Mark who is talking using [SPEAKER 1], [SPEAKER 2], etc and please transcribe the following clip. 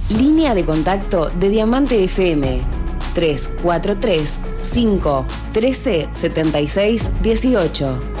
[SPEAKER 1] Línea de contacto de Diamante FM 343 5 13 76 18.